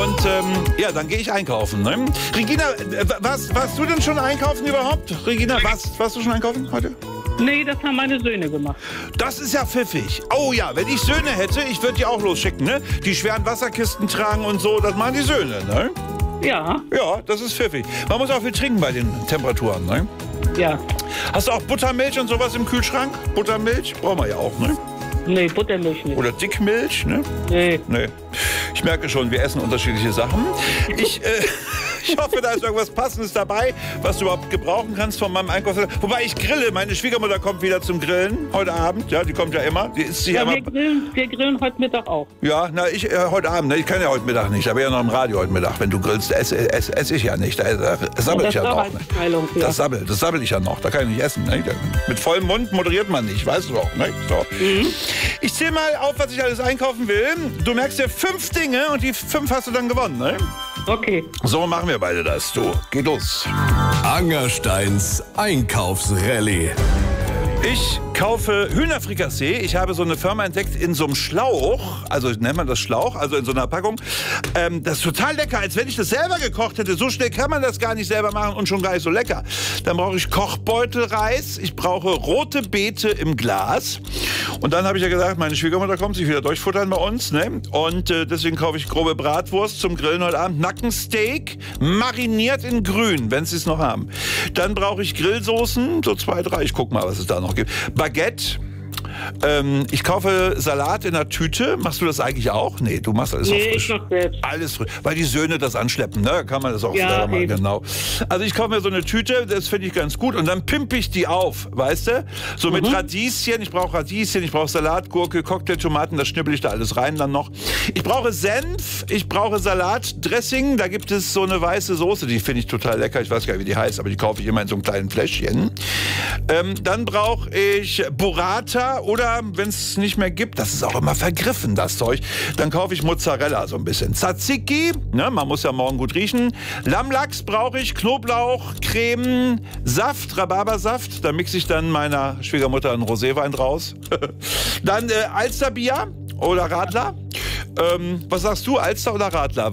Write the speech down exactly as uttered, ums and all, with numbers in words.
Und ähm, ja, dann gehe ich einkaufen. Ne? Regina, was, warst du denn schon einkaufen überhaupt? Regina, warst, warst du schon einkaufen heute? Nee, das haben meine Söhne gemacht. Das ist ja pfiffig. Oh ja, wenn ich Söhne hätte, ich würde die auch losschicken, ne? Die schweren Wasserkisten tragen und so, das machen die Söhne, ne? Ja. Ja, das ist pfiffig. Man muss auch viel trinken bei den Temperaturen, ne? Ja. Hast du auch Buttermilch und sowas im Kühlschrank? Buttermilch? Brauchen wir ja auch, ne? Nee, Buttermilch nicht. Oder Dickmilch, ne? Nee. Nee. Ich merke schon, wir essen unterschiedliche Sachen. Ich, äh, ich hoffe, da ist irgendwas Passendes dabei, was du überhaupt gebrauchen kannst von meinem Einkauf. Wobei ich grille. Meine Schwiegermutter kommt wieder zum Grillen heute Abend. Ja, die kommt ja immer. Die isst sich Ja, immer. wir grillen, wir grillen heute Mittag auch. Ja, na, ich äh, heute Abend. Ne? Ich kann ja heute Mittag nicht. Aber ja noch im Radio heute Mittag. Wenn du grillst, esse ess, ess ich ja nicht. Da, da sabbel ich ja noch. Ne? Ja. Das sabbel, das sabbel ich ja noch. Da kann ich nicht essen. Ne? Mit vollem Mund moderiert man nicht. Weißt du doch. Ne? So. Mhm. Ich zähle mal auf, was ich alles einkaufen will. Du merkst dir fünf Dinge und die fünf hast du dann gewonnen, ne? Okay. So machen wir beide das. Du, geh los. Angersteins Einkaufsrallye. Ich kaufe Hühnerfrikassee. Ich habe so eine Firma entdeckt in so einem Schlauch. Also nennt man das Schlauch, also in so einer Packung. Ähm, das ist total lecker, als wenn ich das selber gekocht hätte. So schnell kann man das gar nicht selber machen und schon gar nicht so lecker. Dann brauche ich Kochbeutelreis. Ich brauche rote Beete im Glas. Und dann habe ich ja gesagt, meine Schwiegermutter kommt sich wieder durchfuttern bei uns. Ne? Und äh, deswegen kaufe ich grobe Bratwurst zum Grillen heute Abend. Nackensteak, mariniert in grün, wenn sie es noch haben. Dann brauche ich Grillsoßen, so zwei, drei. Ich guck mal, was es da noch gibt. Baguette. Ähm, ich kaufe Salat in der Tüte. Machst du das eigentlich auch? Nee, du machst alles nee, auch frisch. Ich mach selbst. Alles frisch. Weil die Söhne das anschleppen, ne? Kann man das auch ja, selber machen, eben. genau. Also ich kaufe mir so eine Tüte, das finde ich ganz gut. Und dann pimpe ich die auf, weißt du? So mit mhm. Radieschen. Ich brauche Radieschen, ich brauche Salat, Gurke, Cocktailtomaten. Das schnibbel ich da alles rein dann noch. Ich brauche Senf, ich brauche Salatdressing. Da gibt es so eine weiße Soße, die finde ich total lecker. Ich weiß gar nicht, wie die heißt, aber die kaufe ich immer in so einem kleinen Fläschchen. Ähm, dann brauche ich Burrata oder, wenn es nicht mehr gibt, das ist auch immer vergriffen, das Zeug, dann kaufe ich Mozzarella so ein bisschen. Tzatziki, ne, man muss ja morgen gut riechen. Lammlachs brauche ich, Knoblauch, Creme, Saft, Rhabarbersaft. Da mixe ich dann meiner Schwiegermutter einen Roséwein draus. Dann äh, Alsterbier oder Radler. Ähm, was sagst du, Alster oder Radler?